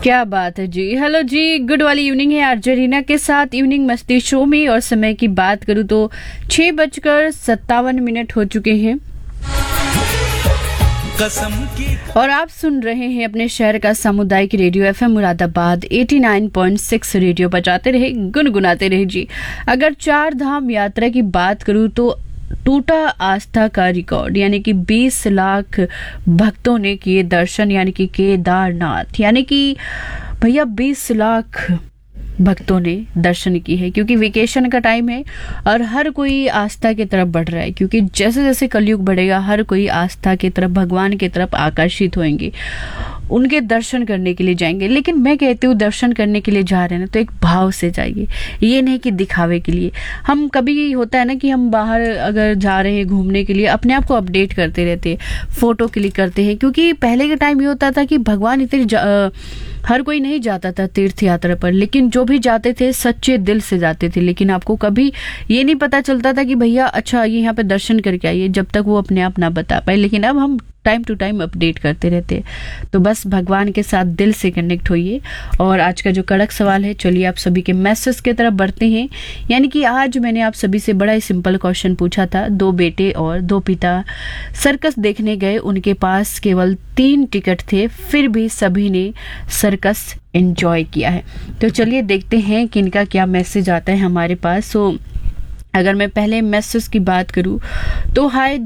क्या बात है जी। हेलो जी, गुड वाली इवनिंग है आरजे रीना के साथ इवनिंग मस्ती शो में। और समय की बात करूं तो 6:57 हो चुके हैं और आप सुन रहे हैं अपने शहर का सामुदायिक रेडियो एफएम मुरादाबाद 89.6 रेडियो बजाते रहे, गुनगुनाते रहे जी। अगर 4 धाम यात्रा की बात करूं तो टूटा आस्था का रिकॉर्ड, यानी कि 20 लाख भक्तों ने किए दर्शन, यानी कि केदारनाथ, यानी कि भैया 20 लाख भक्तों ने दर्शन की है। क्योंकि वेकेशन का टाइम है और हर कोई आस्था की तरफ बढ़ रहा है, क्योंकि जैसे जैसे कलयुग बढ़ेगा हर कोई आस्था की तरफ, भगवान की तरफ आकर्षित होंगे, उनके दर्शन करने के लिए जाएंगे। लेकिन मैं कहती हूँ दर्शन करने के लिए जा रहे हैं ना तो एक भाव से जाइए, ये नहीं कि दिखावे के लिए। हम कभी होता है ना कि हम बाहर अगर जा रहे हैं घूमने के लिए अपने आप को अपडेट करते रहते हैं, फोटो क्लिक करते हैं। क्योंकि पहले के टाइम ये होता था कि भगवान इतने हर कोई नहीं जाता था तीर्थ यात्रा पर, लेकिन जो भी जाते थे सच्चे दिल से जाते थे। लेकिन आपको कभी ये नहीं पता चलता था कि भैया अच्छा ये यहाँ पे दर्शन करके आइए, जब तक वो अपने आप ना बता पाए। लेकिन अब हम टाइम टू टाइम अपडेट करते रहते हैं। तो बस भगवान के साथ दिल से कनेक्ट होइए। और आज का जो कड़क सवाल है, चलिए आप सभी के मैसेज की तरफ बढ़ते हैं। यानी कि आज मैंने आप सभी से बड़ा ही सिंपल क्वेश्चन पूछा था। 2 बेटे और 2 पिता सर्कस देखने गए, उनके पास केवल 3 टिकट थे, फिर भी सभी ने सर्कस एंजॉय किया है। तो चलिए देखते हैं कि इनका क्या मैसेज आता है हमारे पास। अगर मैं पहले मैसेज की बात करूं तो हाय